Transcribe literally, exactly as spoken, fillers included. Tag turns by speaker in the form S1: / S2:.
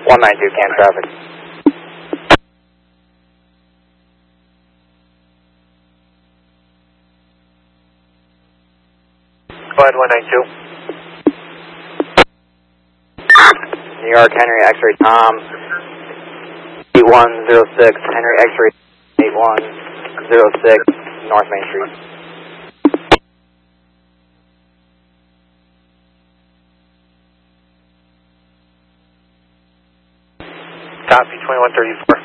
S1: one nine two, cam traffic.
S2: Go ahead, one nine two.
S1: New York, Henry, X-ray Tom, eight one zero six, Henry, X-ray eight one zero six, North Main Street.
S2: Copy, twenty-one thirty-four.